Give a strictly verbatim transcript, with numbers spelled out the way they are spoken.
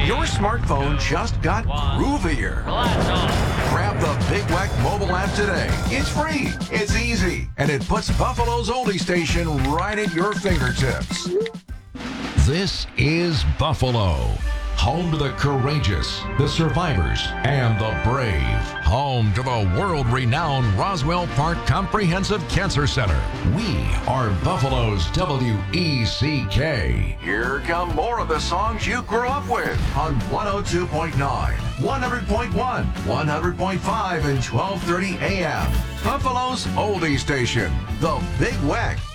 Your smartphone just got groovier. Grab the Big Wack mobile app today. It's free, it's easy, and it puts Buffalo's oldie station right at your fingertips. This is Buffalo, home to the courageous, the survivors, and the brave. Home to the world-renowned Roswell Park Comprehensive Cancer Center. We are Buffalo's W E C K. Here come more of the songs you grew up with on one oh two point nine, one hundred point one, one hundred point five, and twelve thirty A M. Buffalo's oldie station, the Big Wack.